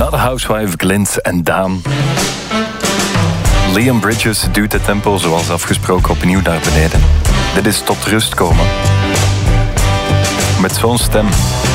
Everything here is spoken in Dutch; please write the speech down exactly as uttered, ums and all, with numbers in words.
Not a Housewife, Glint en Daan. Liam Bridges duwt het tempo zoals afgesproken opnieuw naar beneden. Dit is Tot Rust Komen. Met zo'n stem